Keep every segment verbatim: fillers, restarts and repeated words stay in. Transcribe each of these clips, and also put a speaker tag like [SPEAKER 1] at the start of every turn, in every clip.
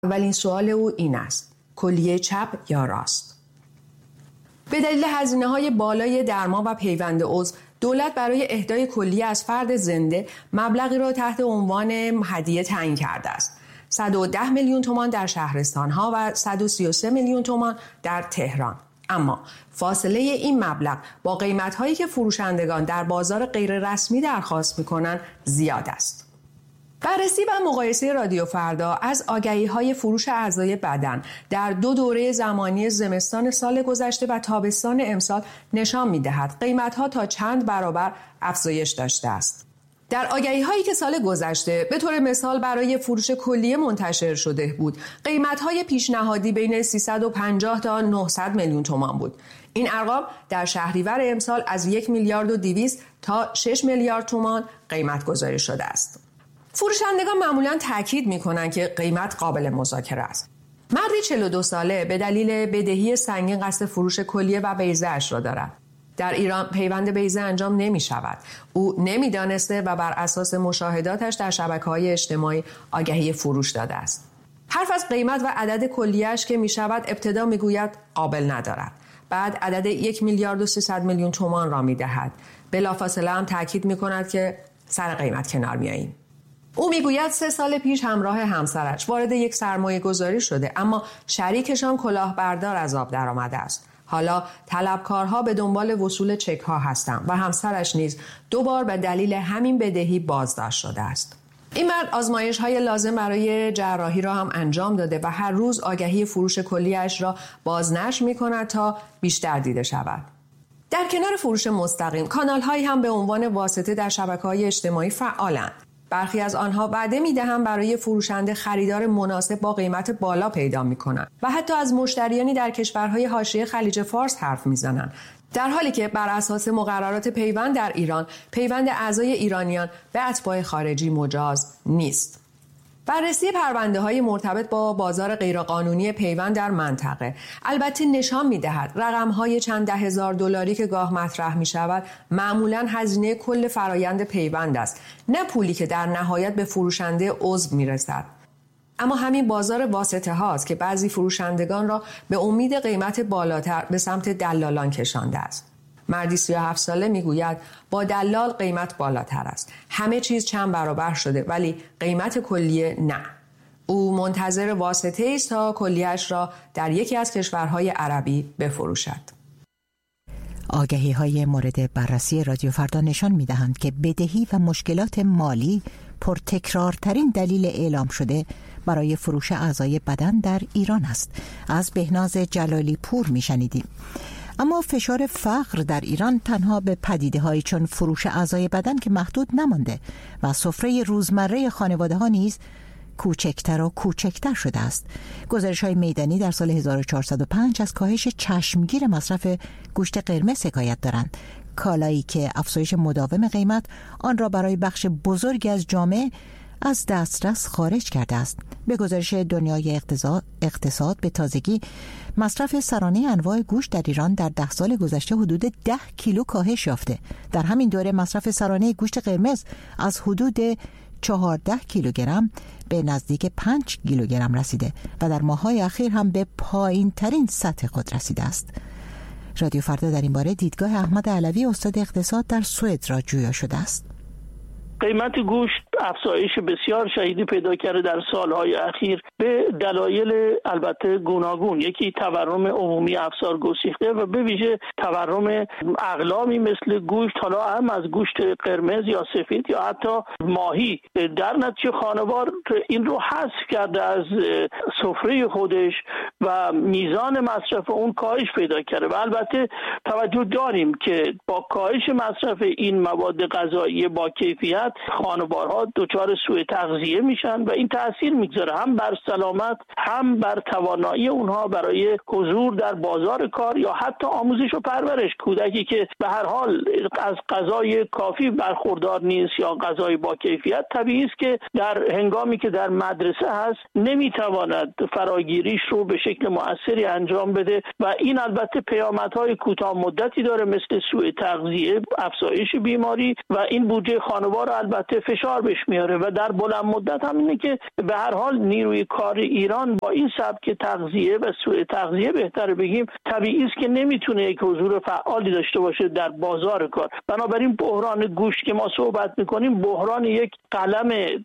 [SPEAKER 1] اولین سوال او این است: کلیه چپ یا راست؟ به دلیل هزینه‌های بالای درمان و پیوند عضو، دولت برای اهدای کلیه از فرد زنده مبلغی را تحت عنوان هدیه تعیین کرده است. صد و ده میلیون تومان در شهرستان‌ها و صد و سی و سه میلیون تومان در تهران. اما فاصله این مبلغ با قیمت‌هایی که فروشندگان در بازار غیر رسمی درخواست می‌کنند زیاد است. بررسی و مقایسه رادیو فردا از آگهی‌های فروش اعضای بدن در دو دوره زمانی زمستان سال گذشته و تابستان امسال نشان می‌دهد قیمت‌ها تا چند برابر افزایش داشته است. در آگهی‌هایی که سال گذشته به طور مثال برای فروش کلیه منتشر شده بود، قیمت‌های پیشنهادی بین سیصد و پنجاه تا نهصد میلیون تومان بود. این ارقام در شهریور امسال از یک میلیارد و دویست تا شش میلیارد تومان قیمت گذاری شده است. فروشندگان معمولاً تاکید می‌کنند که قیمت قابل مذاکره است. مردی چهل و دو ساله به دلیل بدهی سنگین قصد فروش کلیه و بیضه اش را دارد. در ایران پیوند بیضه انجام نمی شود. او نمی دانسته و بر اساس مشاهداتش در شبکه‌های اجتماعی آگهی فروش داده است. حرف از قیمت و عدد کلیه‌اش که می شود ابتدا می گوید قابل ندارد. بعد عدد یک میلیارد و سیصد میلیون تومان را می دهد. بلافاصله هم تاکید می کند که سر قیمت کنار می آییم. او میگوید سه سال پیش همراه همسرش وارد یک سرمایه گذاری شده، اما شریکشان کلاهبردار از آب در آمده است. حالا طلبکارها به دنبال وصول چک ها هستند و همسرش نیز دو بار به دلیل همین بدهی بازداشت شده است. این مرد آزمایش های لازم برای جراحی را هم انجام داده و هر روز آگهی فروش کلیه‌اش را بازنشر می کند تا بیشتر دیده شود. در کنار فروش مستقیم، کانال هایی هم به عنوان واسطه در شبکه‌های اجتماعی فعالند. برخی از آنها وعده می‌دهند برای فروشنده خریدار مناسب با قیمت بالا پیدا می‌کنند و حتی از مشتریانی در کشورهای حاشیه خلیج فارس حرف می‌زنند، در حالی که بر اساس مقررات پیوند در ایران، پیوند اعضای ایرانیان به اتباع خارجی مجاز نیست. بررسی پرونده‌های مرتبط با بازار غیرقانونی پیوند در منطقه البته نشان می‌دهد رقم‌های چند ده هزار دلاری که گاه مطرح می‌شود معمولاً هزینه کل فرایند پیوند است، نه پولی که در نهایت به فروشنده عضو می‌رسد. اما همین بازار واسطه هاست که بعضی فروشندگان را به امید قیمت بالاتر به سمت دلالان کشانده است. مردی سی و هفت ساله میگوید با دلال قیمت بالاتر است. همه چیز چند برابر شده ولی قیمت کلیه نه. او منتظر واسطه است تا کلیه‌اش را در یکی از کشورهای عربی بفروشد.
[SPEAKER 2] آگهی‌های مورد بررسی رادیو فردا نشان می‌دهند که بدهی و مشکلات مالی پرتکرارترین دلیل اعلام شده برای فروش اعضای بدن در ایران است. از بهناز جلالی پور می‌شنیدیم. اما فشار فقر در ایران تنها به پدیده‌هایی چون فروش اعضای بدن که محدود نمانده و سفره روزمره خانواده‌ها نیز کوچکتر و کوچکتر شده است. گزارش‌های میدانی در سال هزار و چهارصد و پنج از کاهش چشمگیر مصرف گوشت قرمز حکایت دارند، کالایی که افزایش مداوم قیمت آن را برای بخش بزرگی از جامعه از دسترس خارج کرده است. به گزارش دنیای اقتصاد, اقتصاد به تازگی مصرف سرانه انواع گوشت در ایران در ده سال گذشته حدود ده کیلو کاهش یافته. در همین دوره مصرف سرانه گوشت قرمز از حدود چهارده کیلوگرم به نزدیک پنج کیلوگرم رسیده و در ماه‌های اخیر هم به پایین ترین سطح خود رسیده است. رادیو فردا در این باره دیدگاه احمد علوی استاد اقتصاد در سوئد را جویا شده است.
[SPEAKER 3] قیمت گوشت افزایش بسیار شدیدی پیدا کرده در سالهای اخیر به دلایل البته گوناگون. یکی تورم عمومی افزار گسیخته و به ویژه تورم اقلامی مثل گوشت، حالا هم از گوشت قرمز یا سفید یا حتی ماهی. در نتیجه خانوار این رو حذف کرده از سفره خودش و میزان مصرف اون کاهش پیدا کرده و البته توجه داریم که با کاهش مصرف این مواد غذایی با کیفیت خانوارها دچار سوء تغذیه میشن و این تاثیر میگذاره هم بر سلامت هم بر توانایی اونها برای حضور در بازار کار یا حتی آموزش و پرورش. کودکی که به هر حال از غذای کافی برخوردار نیست یا غذای با کیفیت، طبیعی است که در هنگامی که در مدرسه هست نمیتواند فراگیریش رو به شکل شکل مؤثری انجام بده و این البته پیامدهای کوتاه مدتی داره، مثل سوء تغذیه، افزایش بیماری و این بودجه خانوار رو البته فشار بهش میاره و در بلند مدت هم اینه که به هر حال نیروی کار ایران با این سبک تغذیه و سوء تغذیه بهتره بگیم طبیعی است که نمیتونه یک حضور فعالی داشته باشه در بازار کار. بنابراین بحران گوشت که ما صحبت میکنیم بحران یک قلم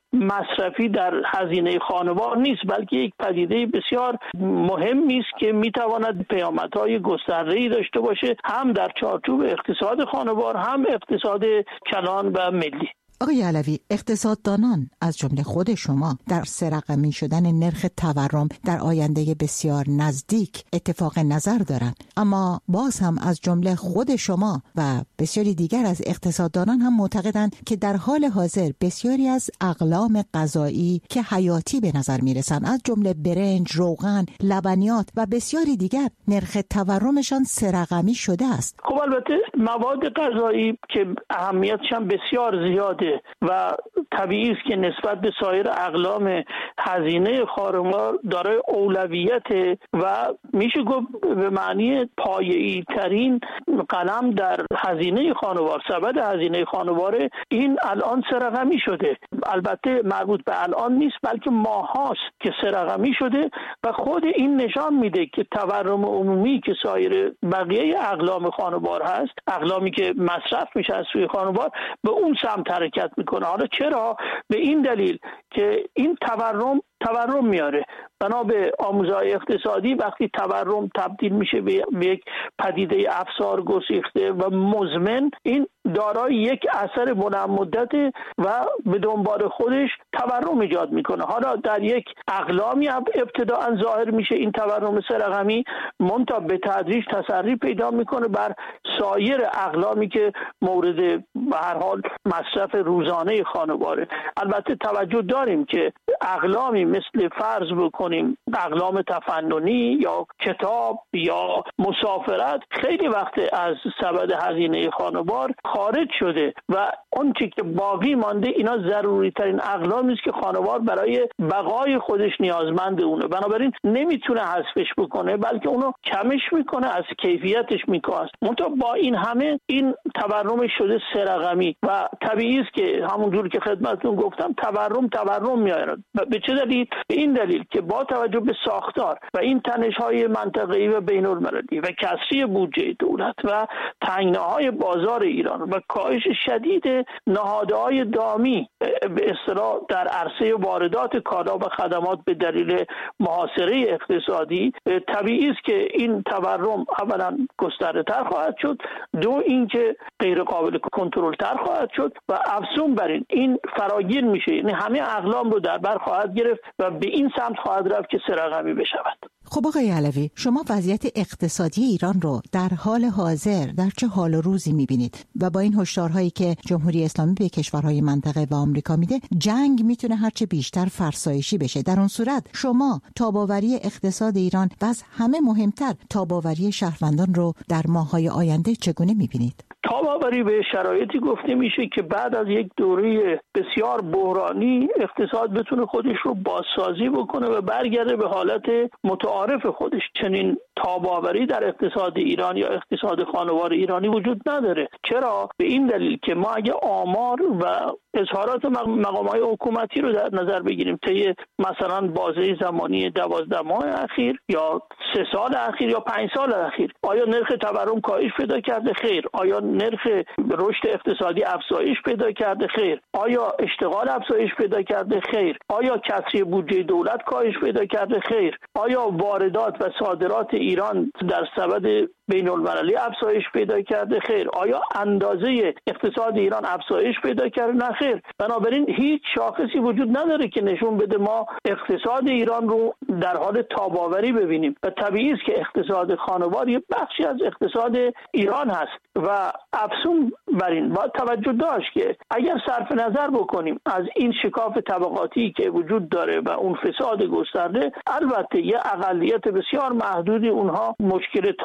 [SPEAKER 3] مصرفی در هزینه خانوار نیست، بلکه یک پدیده بسیار مهمی است که میتواند پیامدهای گسترده‌ای داشته باشه، هم در چارچوب اقتصاد خانوار هم اقتصاد کلان و ملی.
[SPEAKER 2] آقای علوی، اقتصاددانان از جمله خود شما در سه رقمی شدن نرخ تورم در آینده بسیار نزدیک اتفاق نظر دارند، اما باز هم از جمله خود شما و بسیاری دیگر از اقتصاددانان هم معتقدند که در حال حاضر بسیاری از اقلام غذایی که حیاتی به نظر میرسن، از جمله برنج، روغن، لبنیات و بسیاری دیگر، نرخ تورمشان سه رقمی شده است.
[SPEAKER 3] خب البته مواد غذایی که اهمیتش هم بسیار زیاده و طبیعی است که نسبت به سایر اقلام هزینه خانوار دارای اولویت و میشه گفت به معنی پایه‌ای ترین قلم در هزینه خانوار، سبد هزینه خانوار این الان سه رقمی شده. البته مربوط به الان نیست بلکه ماهاست که سه رقمی شده و خود این نشان میده که تورم عمومی که سایر بقیه اقلام خانوار هست، اقلامی که مصرف میشه از سوی خانوار، به اون سمت حرکت میکنه. حالا چرا؟ به این دلیل که این تورم تورم میاره. بنا به آموزهای اقتصادی وقتی تورم تبدیل میشه به یک پدیده افسار گسیخته و مزمن، این دارای یک اثر بلند مدت و به دنبال خودش تورم ایجاد میکنه. حالا در یک اقلامی ابتداء ظاهر میشه این تورم سه رقمی، منتها به تدریج تسری پیدا میکنه بر سایر اقلامی که مورد به هر حال مصرف روزانه خانواره. البته توجه داریم که اقلامی مثل فرض بکنیم اقلام تفننی یا کتاب یا مسافرت خیلی وقت از سبد هزینه خانوار خارج شده و اون چیزی که باقی مانده اینا ضروری ترین اقلامی است که خانوار برای بقای خودش نیازمند اونه، بنابراین نمیتونه حذفش بکنه بلکه اونو کمش میکنه، از کیفیتش میکاست. منتها با این همه این تورم شده سه رقمی و طبیعی است که همونجور که خدمتتون گفتم تورم تورم میاد. به چه دلیل؟ به این دلیل که با توجه به ساختار و این تنش‌های منطقه‌ای و بین‌المللی و کسری بودجه دولت و تنگناهای بازار ایران و کاهش شدید نهادهای دامی به اصطلاح در عرصه واردات کالا و خدمات به دلیل محاصره اقتصادی، طبیعی است که این تورم اولا گسترده‌تر خواهد شد، دو اینکه غیر قابل کنترل تر خواهد شد و افزون بر این این فراگیر میشه، یعنی همه اقلام رو در بر خواهد گرفت و به این سمت خواهد رفت که سه رقمی بشود.
[SPEAKER 2] خب آقای علوی، شما وضعیت اقتصادی ایران رو در حال حاضر در چه حال و روزی میبینید و با این هشدارهایی که جمهوری اسلامی به کشورهای منطقه و آمریکا میده، جنگ میتونه هرچه بیشتر فرسایشی بشه. در اون صورت شما تاباوری اقتصاد ایران و از همه مهمتر تاباوری شهروندان رو در ماه‌های آینده چگونه میبینید؟
[SPEAKER 3] تاباوری به شرایطی گفته میشه که بعد از یک دوره بسیار بحرانی اقتصاد بتونه خودش رو بازسازی بکنه و برگرده به حالت متعارف خودش. چنین تاباوری در اقتصاد ایران یا اقتصاد خانوار ایرانی وجود نداره. چرا؟ به این دلیل که ما اگه آمار و اظهارات مقام‌های حکومتی رو در نظر بگیریم طی مثلا بازه زمانی دوازده ماه اخیر یا سه سال اخیر یا پنج سال اخیر، آیا نرخ تورم کاهش پیدا کرده؟ خیر. آیا نرخ رشد اقتصادی افزایش پیدا کرده؟ خیر. آیا اشتغال افزایش پیدا کرده؟ خیر. آیا کسری بودجه دولت کاهش پیدا کرده؟ خیر. آیا واردات و صادرات ایران در سبد بین المللی افزایش پیدا کرده؟ خیر. آیا اندازه اقتصاد ایران افزایش پیدا کرده؟ نه خیر. بنابراین هیچ شاخصی وجود نداره که نشون بده ما اقتصاد ایران رو در حال تاباوری ببینیم و طبیعی است که اقتصاد خانوار یک بخشی از اقتصاد ایران هست و افزون بر این باید توجه داشت که اگر صرف نظر بکنیم از این شکاف طبقاتی که وجود داره و اون فساد گسترده، البته یه اقلیت بسیار محدودی اونها مشکل تاباوری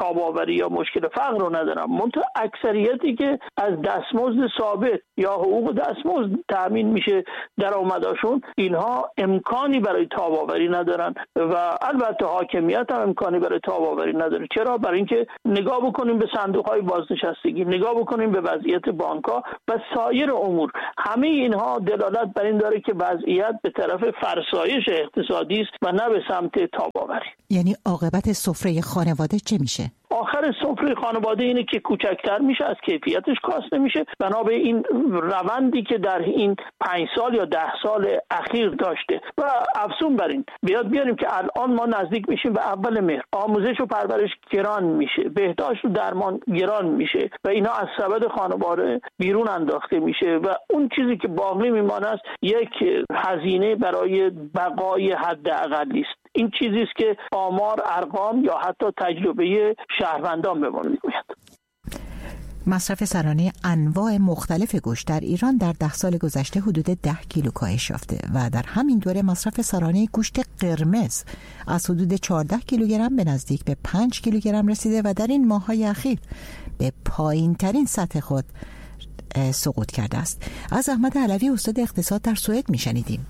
[SPEAKER 3] کاربری یا مشکل فقر رو ندارن، منتها اکثریتی که از دستمزد ثابت یا حقوق دستمزد تامین میشه درآمدشون، اینها امکانی برای تاب‌آوری ندارن و البته حاکمیت هم امکانی برای تاب‌آوری نداره. چرا؟ برای اینکه نگاه بکنیم به صندوق‌های بازنشستگی، نگاه بکنیم به وضعیت بانک‌ها و سایر امور، همه اینها دلالت بر این داره که وضعیت به طرف فرسایش اقتصادی است و نه به سمت تاب‌آوری.
[SPEAKER 2] یعنی عاقبت سفره خانواده چه میشه؟
[SPEAKER 3] آخر سفره خانواده اینه که کوچکتر میشه، از کیفیتش کاسته میشه. بنا به این روندی که در این پنج سال یا ده سال اخیر داشته و افزون بر این بیاد بیاریم که الان ما نزدیک میشیم به اول مهر، آموزش و پرورش گران میشه، بهداشت و درمان گران میشه و اینا از سبد خانواده بیرون انداخته میشه و اون چیزی که باقی میمانه است یک هزینه برای بقای حداقلی است. این چیزی است که آمار، ارقام یا حتی تجربه شهروندان به ما میگوید.
[SPEAKER 2] مصرف سرانه انواع مختلف گوشت در ایران در ده سال گذشته حدود ده کیلو کاهش یافته و در همین دوره مصرف سرانه گوشت قرمز از حدود چهارده کیلوگرم به نزدیک به پنج کیلوگرم رسیده و در این ماه‌های اخیر به پایین ترین سطح خود سقوط کرده است. از احمد علوی استاد اقتصاد در سوئد میشنیدیم.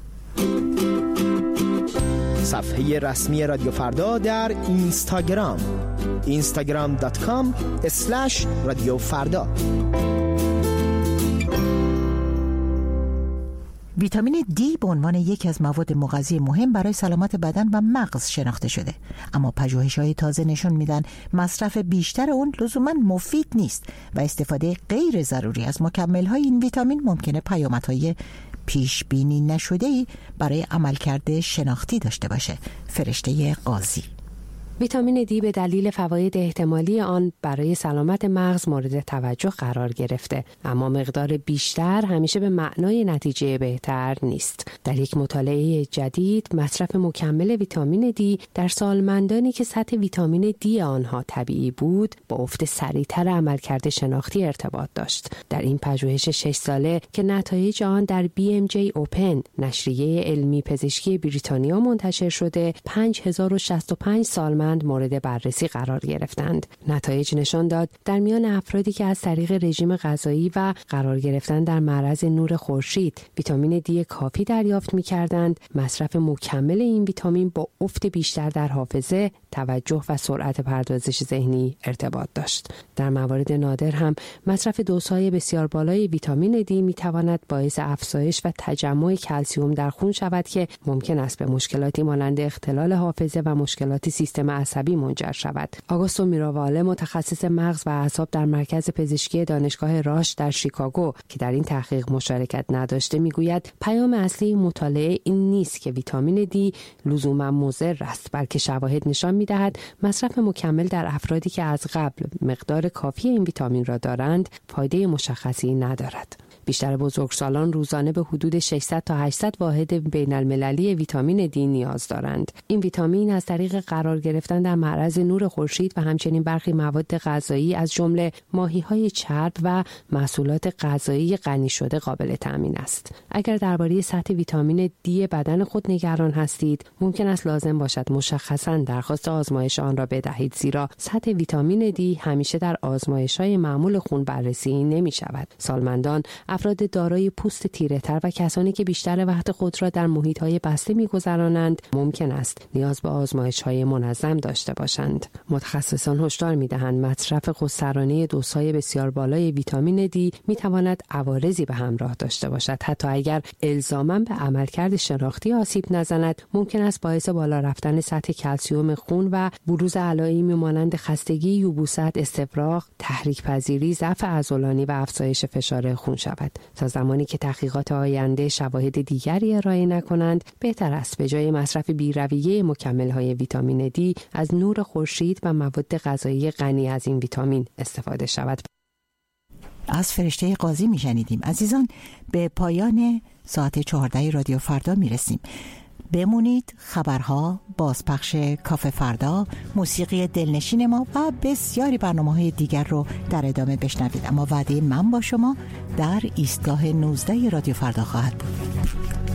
[SPEAKER 4] صفحه رسمی رادیو فردا در اینستاگرام اینستاگرام دات کام اسلش رادیو فردا.
[SPEAKER 2] ویتامین دی به عنوان یکی از مواد مغذی مهم برای سلامت بدن و مغز شناخته شده، اما پژوهش‌های تازه نشون میدن مصرف بیشتر اون لزوماً مفید نیست و استفاده غیر ضروری از مکمل‌های این ویتامین ممکنه پیامدهای پیش بینی نشده‌ای برای عملکرد شناختی داشته باشه. فرشته قاضی.
[SPEAKER 5] ویتامین دی به دلیل فواید احتمالی آن برای سلامت مغز مورد توجه قرار گرفته، اما مقدار بیشتر همیشه به معنای نتیجه بهتر نیست. در یک مطالعه جدید مصرف مکمل ویتامین دی در سالمندانی که سطح ویتامین دی آنها طبیعی بود با افت سریعتر عملکرد شناختی ارتباط داشت. در این پژوهش شش ساله که نتایج آن در بی ام جی اوپن نشریه علمی پزشکی بریتانیا منتشر شده، پنج هزار و شصت و پنج سالمند مورد بررسی قرار گرفتند. نتایج نشان داد در میان افرادی که از طریق رژیم غذایی و قرار گرفتن در معرض نور خورشید ویتامین دی کافی دریافت می‌کردند، مصرف مکمل این ویتامین با افت بیشتر در حافظه، توجه و سرعت پردازش ذهنی ارتباط داشت. در موارد نادر هم مصرف دوزهای بسیار بالای ویتامین دی می‌تواند باعث افزایش و تجمع کلسیم در خون شود که ممکن است به مشکلاتی مانند اختلال حافظه و مشکلات سیستم عصبی منجر شود. آگوستو میراواله، متخصص مغز و اعصاب در مرکز پزشکی دانشگاه راش در شیکاگو که در این تحقیق مشارکت نداشته، میگوید پیام اصلی مطالعه این نیست که ویتامین دی لزوما مضر است، بلکه شواهد نشان میدهد مصرف مکمل در افرادی که از قبل مقدار کافی این ویتامین را دارند فایده مشخصی ندارد. بیشتر بزرگسالان روزانه به حدود ششصد تا هشتصد واحد بین المللی ویتامین دی نیاز دارند. این ویتامین از طریق قرار گرفتن در معرض نور خورشید و همچنین برخی مواد غذایی از جمله ماهی‌های چرب و محصولات غذایی غنی شده قابل تأمین است. اگر درباره سطح ویتامین دی بدن خود نگران هستید، ممکن است لازم باشد مشخصاً درخواست آزمایش آن را بدهید، زیرا سطح ویتامین دی همیشه در آزمایش‌های معمول خون بررسی نمی‌شود. سالمندان، افراد دارای پوست تیره‌تر و کسانی که بیشتر وقت خود را در محیط‌های بسته می‌گذرانند ممکن است نیاز به آزمایش‌های منظم داشته باشند. متخصصان هشدار می‌دهند مصرف خودسرانه دوزهای بسیار بالای ویتامین دی می‌تواند عوارضی به همراه داشته باشد. حتی اگر الزاماً به عملکرد شناختی آسیب نزند، ممکن است باعث بالا رفتن سطح کلسیم خون و بروز علائمی مانند خستگی، یبوست، استفراغ، تحریک پذیری، ضعف عضلانی و افزایش فشار خون شود. تا زمانی که تحقیقات آینده شواهد دیگری ارائه نکنند، بهتر است به جای مصرف بی‌رویه مکمل‌های ویتامین دی از نور خورشید و مواد غذایی غنی از این ویتامین استفاده شود.
[SPEAKER 2] از فرشته قاضی میشنیدیم. عزیزان، به پایان ساعت چهارده رادیو فردا میرسیم. بمونید. خبرها، بازپخش کافه فردا، موسیقی دلنشین ما و بسیاری برنامه‌های دیگر رو در ادامه بشنوید. اما وعده من با شما در ایستگاه نوزده رادیو فردا خواهد بود.